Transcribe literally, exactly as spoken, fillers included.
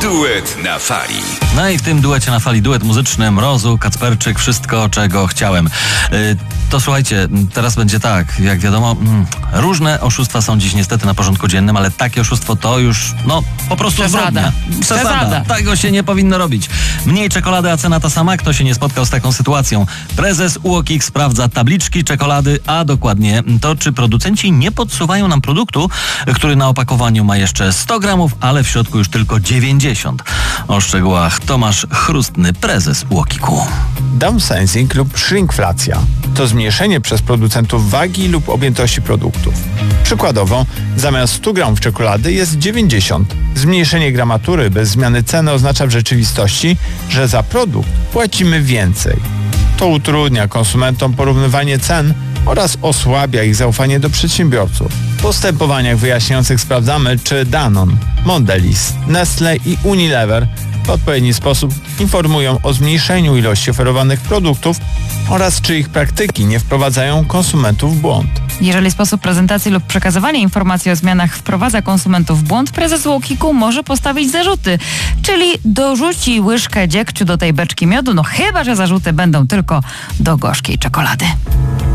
Duet na fali. No i w tym duecie na fali duet muzyczny Mrozu, Kacperczyk, wszystko czego chciałem. Yy, to słuchajcie, teraz będzie tak, jak wiadomo, mm, różne oszustwa są dziś niestety na porządku dziennym, ale takie oszustwo to już, no, po prostu Przesada. zbrodnia. Przesada. Przesada. Tego się nie powinno robić. Mniej czekolady, a cena ta sama? Kto się nie spotkał z taką sytuacją? Prezes U O K I K sprawdza tabliczki czekolady, a dokładnie to, czy producenci nie podsuwają nam produktu, który na opakowaniu ma jeszcze sto gramów, ale w środku już tylko dziewięćdziesiąt. O szczegółach Tomasz Chrustny, prezes U O K I K-u. Downsizing lub shrinkflacja to zmniejszenie przez producentów wagi lub objętości produktów. Przykładowo, zamiast stu gramów czekolady jest dziewięćdziesiąt. Zmniejszenie gramatury bez zmiany ceny oznacza w rzeczywistości, że za produkt płacimy więcej. To utrudnia konsumentom porównywanie cen oraz osłabia ich zaufanie do przedsiębiorców. W postępowaniach wyjaśniających sprawdzamy, czy Danone, Mondelez, Nestle i Unilever w odpowiedni sposób informują o zmniejszeniu ilości oferowanych produktów oraz czy ich praktyki nie wprowadzają konsumentów w błąd. Jeżeli sposób prezentacji lub przekazywania informacji o zmianach wprowadza konsumentów w błąd, prezes U O K I K-u może postawić zarzuty, czyli dorzuci łyżkę dziegciu do tej beczki miodu, no chyba że zarzuty będą tylko do gorzkiej czekolady.